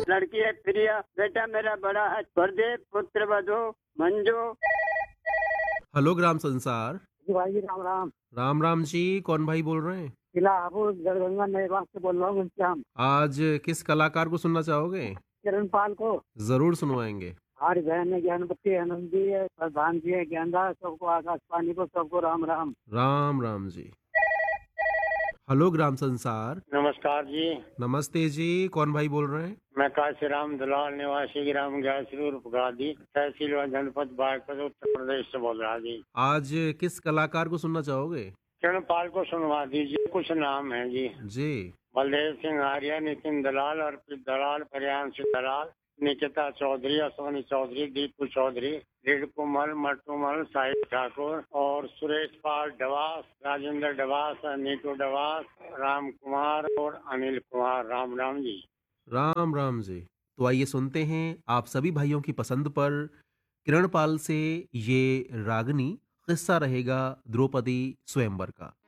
लड़की है प्रिया, बेटा मेरा बड़ा है प्रदीप, पुत्र वधु मंजू। हेलो ग्राम संसार। जी भाई जी, राम राम। राम राम जी, कौन भाई बोल रहे हैं? किला हापुड़ गढ़गंगा नरेगा से बोल रहा हूँ घनश्याम। आज किस कलाकार को सुनना चाहोगे? किरण पाल को। जरूर सुनवाएंगे। हमारी बहन है ज्ञानपति आनंद जी है, प्रधान जी है ज्ञानदास, सबको आकाशवाणी को सबको राम राम। राम राम जी। हेलो ग्राम संसार। नमस्कार जी। नमस्ते जी, कौन भाई बोल रहे हैं? मैं काशीराम दलाल निवासी ग्राम ग्यासुर उपगादी तहसील व जनपद बागपत उत्तर प्रदेश से बोल रहा जी। आज किस कलाकार को सुनना चाहोगे? किरण पाल को सुनवा दीजिए, कुछ नाम है जी। जी। बलदेव सिंह आर्य, नितिन दलाल, अर्पित दलाल, प्रियांशु दलाल, निकिता चौधरी, अश्वनी चौधरी, दीपू चौधरी, ऋण कुमल, मटुमल, साहिब ठाकुर और सुरेश पाल डवास, राजेंद्र डवास, नीतू डवास, राम कुमार और अनिल कुमार। राम राम जी। राम राम जी। तो आइए सुनते हैं आप सभी भाइयों की पसंद पर किरण पाल से ये रागनी किस्सा रहेगा द्रौपदी स्वयंवर का।